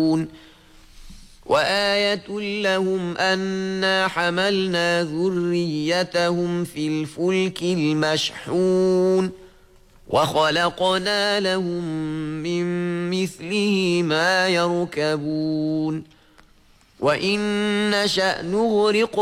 وآية لهم أنا حملنا ذريتهم في الفلك المشحون وخلقنا لهم من مثله ما يركبون وإن نشأ نغرق